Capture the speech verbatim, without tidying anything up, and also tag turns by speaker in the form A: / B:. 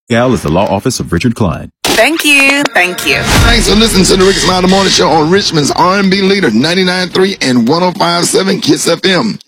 A: Gal is the law office of Richard Klein.
B: Thank you. Thank you.
C: Thanks for listening to the Rick Smiley Morning Show on Richmond's R and B leader, ninety-nine point three and one oh five point seven KISS F M.